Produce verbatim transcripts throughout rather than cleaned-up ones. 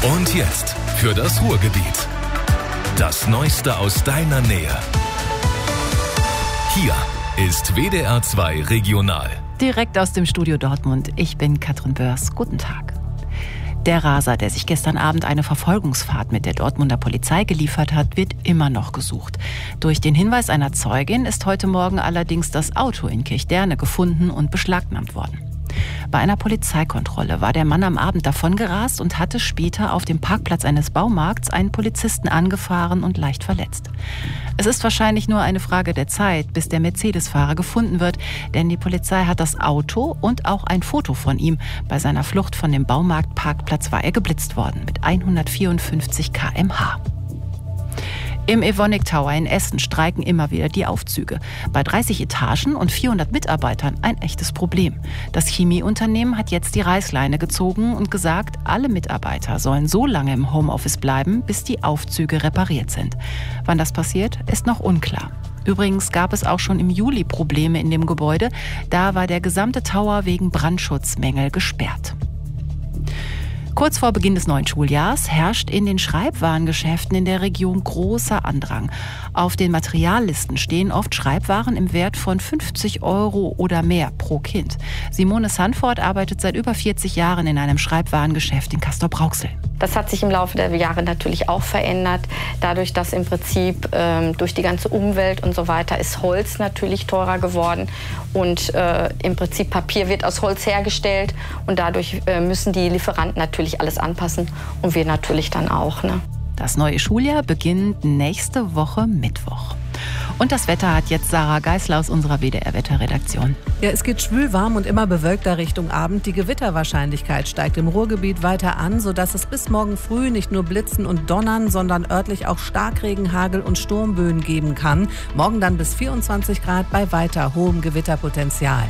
Und jetzt für das Ruhrgebiet. Das Neueste aus deiner Nähe. Hier ist W D R zwei Regional. Direkt aus dem Studio Dortmund. Ich bin Katrin Börs. Guten Tag. Der Raser, der sich gestern Abend eine Verfolgungsfahrt mit der Dortmunder Polizei geliefert hat, wird immer noch gesucht. Durch den Hinweis einer Zeugin ist heute Morgen allerdings das Auto in Kirchderne gefunden und beschlagnahmt worden. Bei einer Polizeikontrolle war der Mann am Abend davongerast und hatte später auf dem Parkplatz eines Baumarkts einen Polizisten angefahren und leicht verletzt. Es ist wahrscheinlich nur eine Frage der Zeit, bis der Mercedes-Fahrer gefunden wird, denn die Polizei hat das Auto und auch ein Foto von ihm. Bei seiner Flucht von dem Baumarktparkplatz war er geblitzt worden mit hundertvierundfünfzig Kilometer pro Stunde. Im Evonik Tower in Essen streiken immer wieder die Aufzüge. Bei dreißig Etagen und vierhundert Mitarbeitern ein echtes Problem. Das Chemieunternehmen hat jetzt die Reißleine gezogen und gesagt, alle Mitarbeiter sollen so lange im Homeoffice bleiben, bis die Aufzüge repariert sind. Wann das passiert, ist noch unklar. Übrigens gab es auch schon im Juli Probleme in dem Gebäude. Da war der gesamte Tower wegen Brandschutzmängel gesperrt. Kurz vor Beginn des neuen Schuljahrs herrscht in den Schreibwarengeschäften in der Region großer Andrang. Auf den Materiallisten stehen oft Schreibwaren im Wert von fünfzig Euro oder mehr pro Kind. Simone Sanford arbeitet seit über vierzig Jahren in einem Schreibwarengeschäft in Castrop-Rauxel. Das hat sich im Laufe der Jahre natürlich auch verändert. Dadurch, dass im Prinzip ähm, durch die ganze Umwelt und so weiter ist Holz natürlich teurer geworden. Und äh, im Prinzip Papier wird aus Holz hergestellt. Und dadurch äh, müssen die Lieferanten natürlich alles anpassen. Und wir natürlich dann auch. Ne? Das neue Schuljahr beginnt nächste Woche Mittwoch. Und das Wetter hat jetzt Sarah Geisler aus unserer W D R-Wetterredaktion. Ja, es geht schwül warm und immer bewölkter Richtung Abend. Die Gewitterwahrscheinlichkeit steigt im Ruhrgebiet weiter an, sodass es bis morgen früh nicht nur Blitzen und Donnern, sondern örtlich auch Starkregen, Hagel und Sturmböen geben kann. Morgen dann bis vierundzwanzig Grad bei weiter hohem Gewitterpotenzial.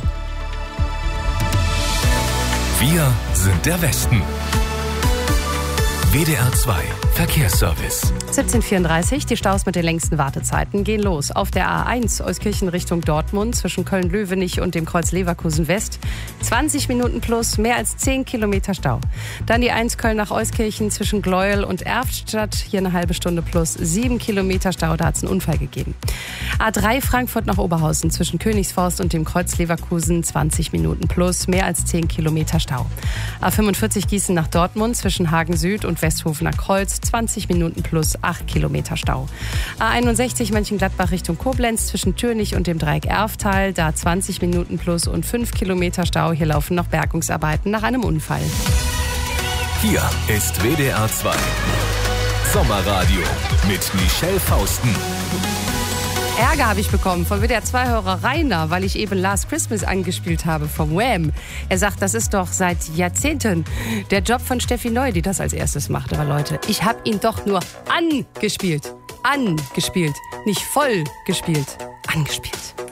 Wir sind der Westen. W D R zwei Verkehrsservice. siebzehn Uhr vierunddreißig, die Staus mit den längsten Wartezeiten gehen los. Auf der A eins Euskirchen Richtung Dortmund zwischen Köln-Löwenich und dem Kreuz Leverkusen West. zwanzig Minuten plus, mehr als zehn Kilometer Stau. Dann die eins Köln nach Euskirchen zwischen Gleuel und Erftstadt. Hier eine halbe Stunde plus, sieben Kilometer Stau, da hat es einen Unfall gegeben. A drei Frankfurt nach Oberhausen zwischen Königsforst und dem Kreuz Leverkusen. zwanzig Minuten plus, mehr als zehn Kilometer Stau. A fünfundvierzig Gießen nach Dortmund zwischen Hagen Süd und Westhofener Kreuz. zwanzig Minuten plus, acht Kilometer Stau. A einundsechzig Mönchengladbach Richtung Koblenz zwischen Türnich und dem Dreieck Erftal. Da zwanzig Minuten plus und fünf Kilometer Stau. Hier laufen noch Bergungsarbeiten nach einem Unfall. Hier ist W D R zwei Sommerradio mit Michelle Fausten. Ärger habe ich bekommen von W D R zwei-Hörer Rainer, weil ich eben Last Christmas angespielt habe vom Wham. Er sagt, das ist doch seit Jahrzehnten der Job von Steffi Neu, die das als erstes macht. Aber Leute, ich habe ihn doch nur angespielt. Angespielt. Nicht voll gespielt. Angespielt.